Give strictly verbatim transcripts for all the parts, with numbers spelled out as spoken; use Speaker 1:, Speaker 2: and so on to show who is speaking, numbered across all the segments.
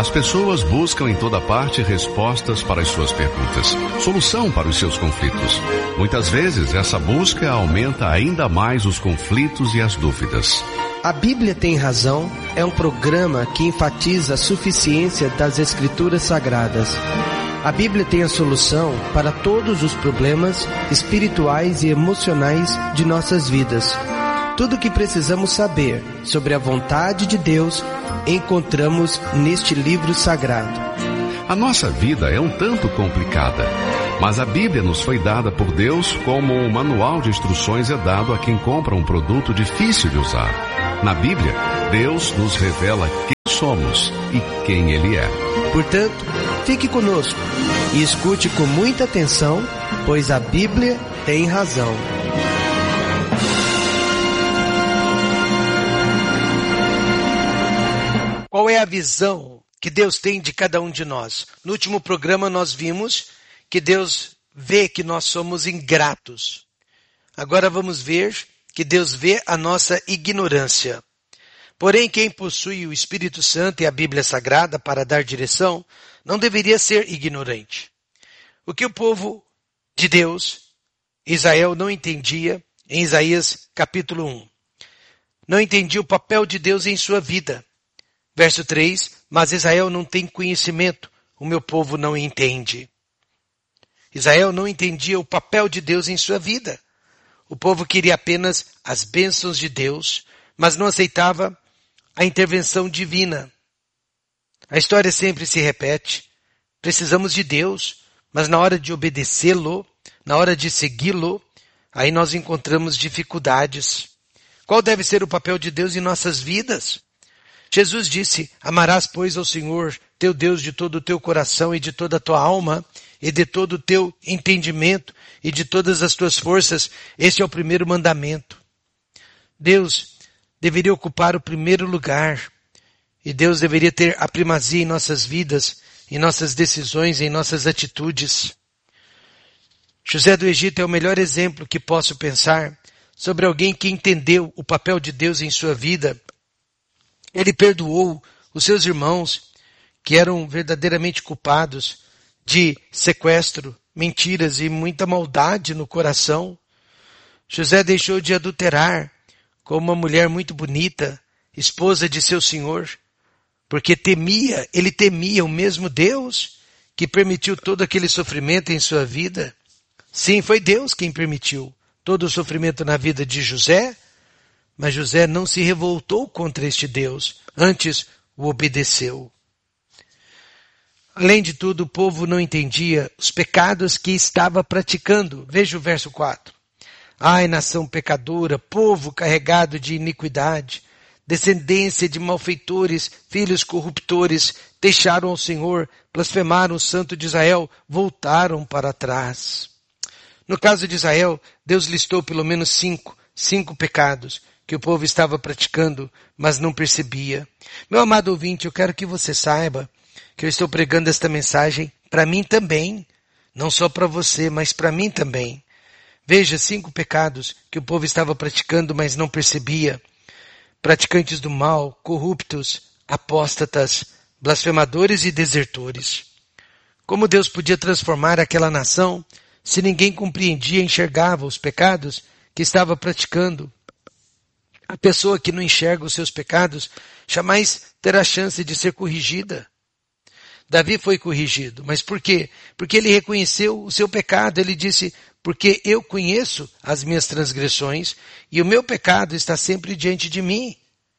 Speaker 1: As pessoas buscam em toda parte respostas para as suas perguntas, solução para os seus conflitos. Muitas vezes, essa busca aumenta ainda mais os conflitos e as dúvidas.
Speaker 2: A Bíblia Tem Razão é um programa que enfatiza a suficiência das Escrituras Sagradas. A Bíblia tem a solução para todos os problemas espirituais e emocionais de nossas vidas. Tudo o que precisamos saber sobre a vontade de Deus encontramos neste livro sagrado.
Speaker 1: A nossa vida é um tanto complicada, mas a Bíblia nos foi dada por Deus como um manual de instruções é dado a quem compra um produto difícil de usar. Na Bíblia, Deus nos revela quem somos e quem Ele é.
Speaker 2: Portanto, fique conosco e escute com muita atenção, pois a Bíblia tem razão. Qual é a visão que Deus tem de cada um de nós? No último programa nós vimos que Deus vê que nós somos ingratos. Agora vamos ver que Deus vê a nossa ignorância. Porém, quem possui o Espírito Santo e a Bíblia Sagrada para dar direção, não deveria ser ignorante. O que o povo de Deus, Israel, não entendia em Isaías capítulo um. Não entendia o papel de Deus em sua vida. Verso três, mas Israel não tem conhecimento, o meu povo não entende. Israel não entendia o papel de Deus em sua vida. O povo queria apenas as bênçãos de Deus, mas não aceitava a intervenção divina. A história sempre se repete. Precisamos de Deus, mas na hora de obedecê-lo, na hora de segui-lo, aí nós encontramos dificuldades. Qual deve ser o papel de Deus em nossas vidas? Jesus disse, amarás, pois, ao Senhor, teu Deus, de todo o teu coração e de toda a tua alma, e de todo o teu entendimento e de todas as tuas forças. Este é o primeiro mandamento. Deus deveria ocupar o primeiro lugar, e Deus deveria ter a primazia em nossas vidas, em nossas decisões, em nossas atitudes. José do Egito é o melhor exemplo que posso pensar sobre alguém que entendeu o papel de Deus em sua vida. Ele perdoou os seus irmãos, que eram verdadeiramente culpados de sequestro, mentiras e muita maldade no coração. José deixou de adulterar com uma mulher muito bonita, esposa de seu senhor, porque temia, ele temia o mesmo Deus que permitiu todo aquele sofrimento em sua vida. Sim, foi Deus quem permitiu todo o sofrimento na vida de José, mas José não se revoltou contra este Deus, antes o obedeceu. Além de tudo, o povo não entendia os pecados que estava praticando. Veja o verso quatro. Ai, nação pecadora, povo carregado de iniquidade, descendência de malfeitores, filhos corruptores, deixaram ao Senhor, blasfemaram o Santo de Israel, voltaram para trás. No caso de Israel, Deus listou pelo menos cinco, cinco pecados que o povo estava praticando, mas não percebia. Meu amado ouvinte, eu quero que você saiba que eu estou pregando esta mensagem para mim também, não só para você, mas para mim também. Veja cinco pecados que o povo estava praticando, mas não percebia. Praticantes do mal, corruptos, apóstatas, blasfemadores e desertores. Como Deus podia transformar aquela nação se ninguém compreendia e enxergava os pecados que estava praticando? A pessoa que não enxerga os seus pecados jamais terá chance de ser corrigida. Davi foi corrigido, mas por quê? Porque ele reconheceu o seu pecado. Ele disse, porque eu conheço as minhas transgressões e o meu pecado está sempre diante de mim.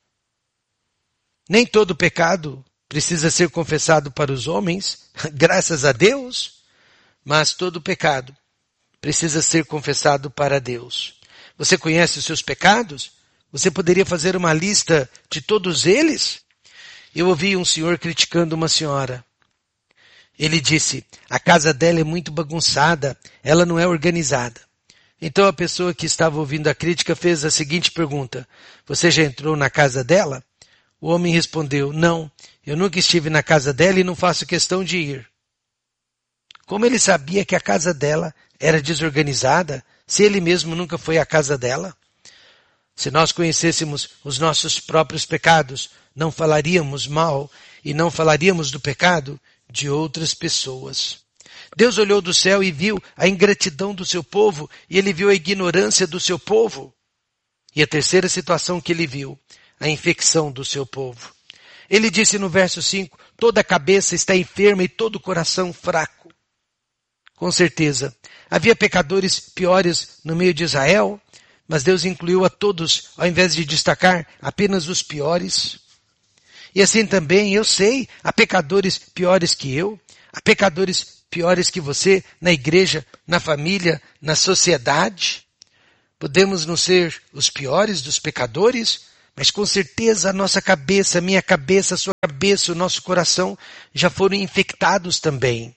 Speaker 2: Nem todo pecado precisa ser confessado para os homens, graças a Deus, mas todo pecado precisa ser confessado para Deus. Você conhece os seus pecados? Você poderia fazer uma lista de todos eles? Eu ouvi um senhor criticando uma senhora. Ele disse, a casa dela é muito bagunçada, ela não é organizada. Então a pessoa que estava ouvindo a crítica fez a seguinte pergunta, você já entrou na casa dela? O homem respondeu, não, eu nunca estive na casa dela e não faço questão de ir. Como ele sabia que a casa dela era desorganizada, se ele mesmo nunca foi à casa dela? Se nós conhecêssemos os nossos próprios pecados, não falaríamos mal e não falaríamos do pecado de outras pessoas. Deus olhou do céu e viu a ingratidão do seu povo, e ele viu a ignorância do seu povo. E a terceira situação que ele viu, a infecção do seu povo. Ele disse no verso cinco, toda a cabeça está enferma e todo o coração fraco. Com certeza, havia pecadores piores no meio de Israel, mas Deus incluiu a todos, ao invés de destacar apenas os piores. E assim também, eu sei, há pecadores piores que eu, há pecadores piores que você, na igreja, na família, na sociedade. Podemos não ser os piores dos pecadores, mas com certeza a nossa cabeça, a minha cabeça, a sua cabeça, o nosso coração já foram infectados também.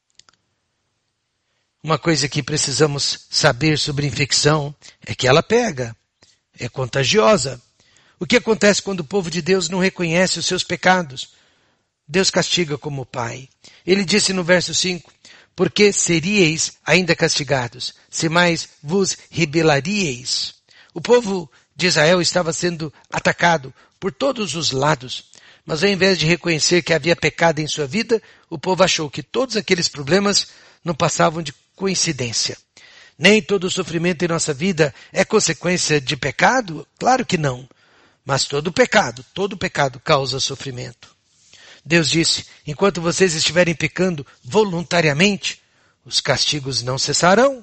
Speaker 2: Uma coisa que precisamos saber sobre infecção é que ela pega, é contagiosa. O que acontece quando o povo de Deus não reconhece os seus pecados? Deus castiga como Pai. Ele disse no verso cinco, porque seríeis ainda castigados, se mais vos rebelaríeis. O povo de Israel estava sendo atacado por todos os lados, mas ao invés de reconhecer que havia pecado em sua vida, o povo achou que todos aqueles problemas não passavam de coincidência. Nem todo sofrimento em nossa vida é consequência de pecado? Claro que não. Mas todo pecado, todo pecado causa sofrimento. Deus disse, enquanto vocês estiverem pecando voluntariamente, os castigos não cessarão.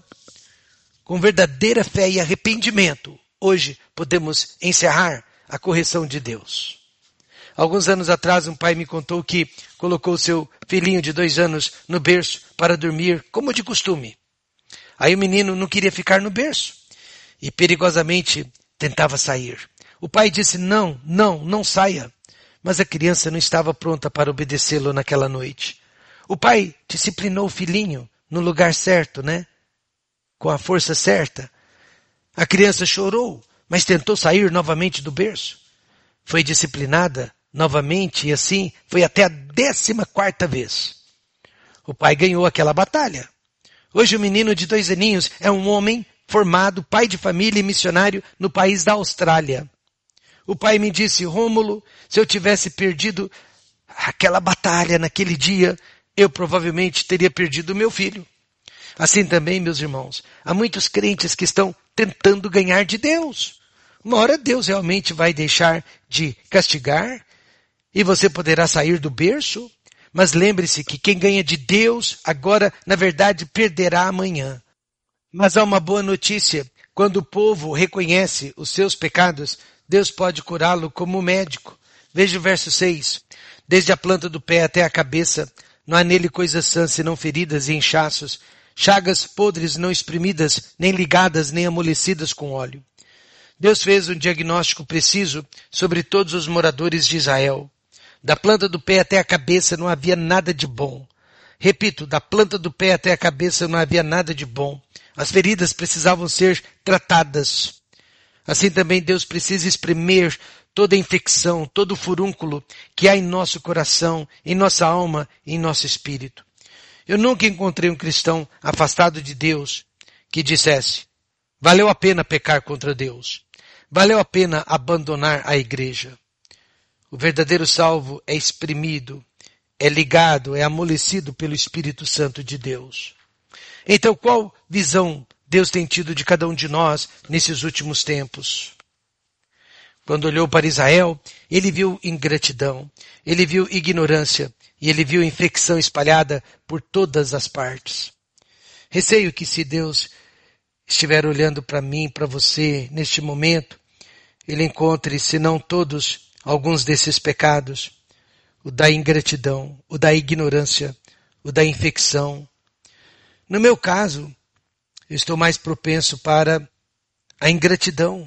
Speaker 2: Com verdadeira fé e arrependimento, hoje podemos encerrar a correção de Deus. Alguns anos atrás, um pai me contou que colocou seu filhinho de dois anos no berço para dormir, como de costume. Aí o menino não queria ficar no berço e perigosamente tentava sair. O pai disse, não, não, não saia. Mas a criança não estava pronta para obedecê-lo naquela noite. O pai disciplinou o filhinho no lugar certo, né? Com a força certa. A criança chorou, mas tentou sair novamente do berço. Foi disciplinada novamente e assim foi até a décima quarta vez. O pai ganhou aquela batalha. Hoje o menino de dois aninhos é um homem formado, pai de família e missionário no país da Austrália. O pai me disse, Rômulo, se eu tivesse perdido aquela batalha naquele dia, eu provavelmente teria perdido o meu filho. Assim também, meus irmãos, há muitos crentes que estão tentando ganhar de Deus. Uma hora Deus realmente vai deixar de castigar e você poderá sair do berço, mas lembre-se que quem ganha de Deus agora, na verdade, perderá amanhã. Mas há uma boa notícia, quando o povo reconhece os seus pecados, Deus pode curá-lo como médico. Veja o verso seis. Desde a planta do pé até a cabeça, não há nele coisas sãs senão feridas e inchaços, chagas podres não espremidas, nem ligadas, nem amolecidas com óleo. Deus fez um diagnóstico preciso sobre todos os moradores de Israel. Da planta do pé até a cabeça não havia nada de bom. Repito, da planta do pé até a cabeça não havia nada de bom. As feridas precisavam ser tratadas. Assim também Deus precisa espremer toda a infecção, todo o furúnculo que há em nosso coração, em nossa alma e em nosso espírito. Eu nunca encontrei um cristão afastado de Deus que dissesse, valeu a pena pecar contra Deus, valeu a pena abandonar a igreja. O verdadeiro salvo é espremido, é ligado, é amolecido pelo Espírito Santo de Deus. Então qual visão Deus tem tido de cada um de nós nesses últimos tempos? Quando olhou para Israel, ele viu ingratidão, ele viu ignorância e ele viu infecção espalhada por todas as partes. Receio que se Deus estiver olhando para mim, para você, neste momento, ele encontre, se não todos, alguns desses pecados, o da ingratidão, o da ignorância, o da infecção. No meu caso, eu estou mais propenso para a ingratidão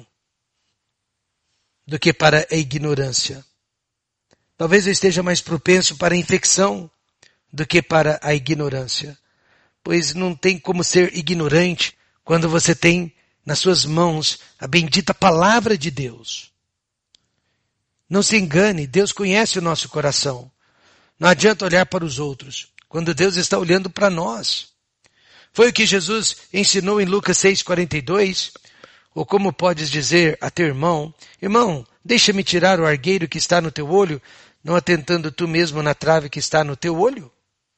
Speaker 2: do que para a ignorância. Talvez eu esteja mais propenso para a infecção do que para a ignorância. Pois não tem como ser ignorante quando você tem nas suas mãos a bendita palavra de Deus. Não se engane, Deus conhece o nosso coração. Não adianta olhar para os outros, quando Deus está olhando para nós. Foi o que Jesus ensinou em Lucas seis, quarenta e dois. Ou como podes dizer a teu irmão, irmão, deixa-me tirar o argueiro que está no teu olho, não atentando tu mesmo na trave que está no teu olho?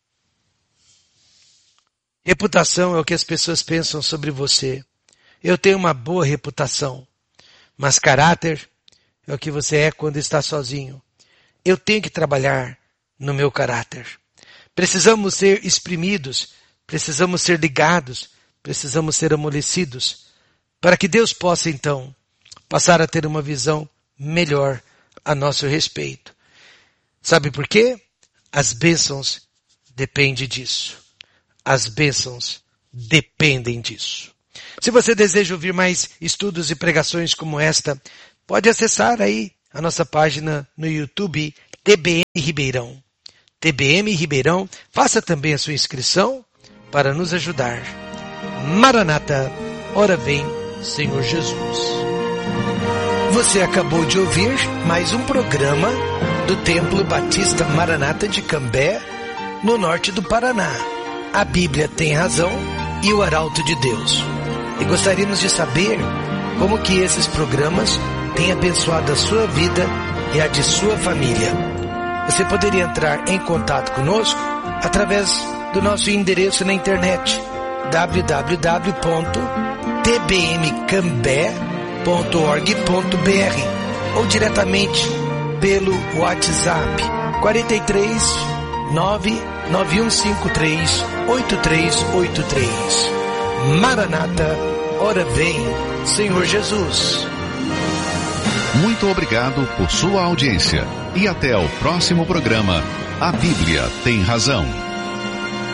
Speaker 2: Reputação é o que as pessoas pensam sobre você. Eu tenho uma boa reputação, mas caráter é o que você é quando está sozinho. Eu tenho que trabalhar no meu caráter. Precisamos ser exprimidos, precisamos ser ligados, precisamos ser amolecidos, para que Deus possa então passar a ter uma visão melhor a nosso respeito. Sabe por quê? As bênçãos dependem disso. As bênçãos dependem disso. Se você deseja ouvir mais estudos e pregações como esta, pode acessar aí a nossa página no YouTube, T B M Ribeirão. T B M Ribeirão, faça também a sua inscrição para nos ajudar. Maranata, ora vem, Senhor Jesus. Você acabou de ouvir mais um programa do Templo Batista Maranata de Cambé, no norte do Paraná. A Bíblia tem razão e o Arauto de Deus. E gostaríamos de saber como que esses programas têm abençoado a sua vida e a de sua família. Você poderia entrar em contato conosco através do nosso endereço na internet, w w w ponto t b m cambé ponto org ponto b r, ou diretamente pelo WhatsApp quarenta e três, nove nove um cinco três, oito três oito três. Maranata, ora vem, Senhor Jesus.
Speaker 1: Muito obrigado por sua audiência e até o próximo programa. A Bíblia tem razão.